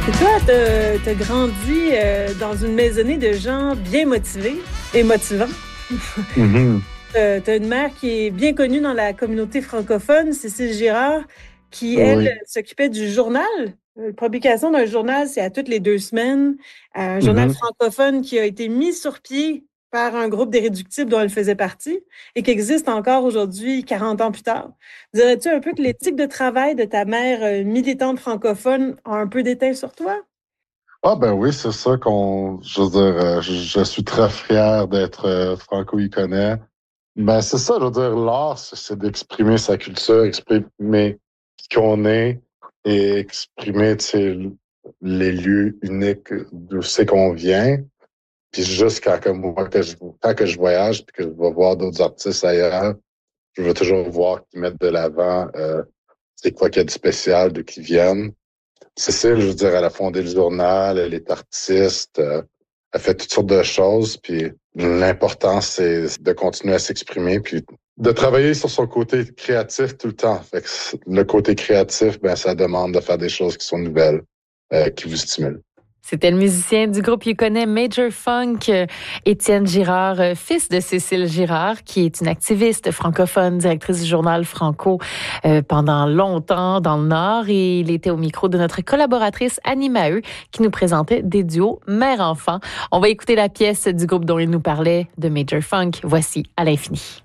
Et toi, t'as grandi dans une maisonnée de gens bien motivés et motivants. Mhm. T'as une mère qui est bien connue dans la communauté francophone, Cécile Girard, qui, elle, Oui. s'occupait du journal. La publication d'un journal, c'est à toutes les 2 semaines. Un journal Mhm. francophone qui a été mis sur pied par un groupe d'irréductibles dont elle faisait partie et qui existe encore aujourd'hui, 40 ans plus tard. Dirais-tu un peu que l'éthique de travail de ta mère militante francophone a un peu déteint sur toi? Ah ben oui, c'est ça je veux dire, je suis très fier d'être franco-iconais. Ben c'est ça, je veux dire, l'art, c'est d'exprimer sa culture, exprimer ce qu'on est et exprimer, tu sais, les lieux uniques d'où c'est qu'on vient. Puis juste quand que je voyage puis que je vais voir d'autres artistes ailleurs, je veux toujours voir qu'ils mettent de l'avant c'est quoi qu'il y a de spécial, de qui viennent. Cécile, je veux dire, elle a fondé le journal, elle est artiste, elle fait toutes sortes de choses, puis l'important, c'est de continuer à s'exprimer, puis de travailler sur son côté créatif tout le temps. Fait que le côté créatif, ben, ça demande de faire des choses qui sont nouvelles, qui vous stimulent. C'était le musicien du groupe You Major Funk, Étienne Girard, fils de Cécile Girard, qui est une activiste francophone, directrice du journal Franco pendant longtemps dans le Nord. Et il était au micro de notre collaboratrice Annie Maheu, qui nous présentait des duos mère-enfant. On va écouter la pièce du groupe dont il nous parlait, de Major Funk. Voici À l'infini.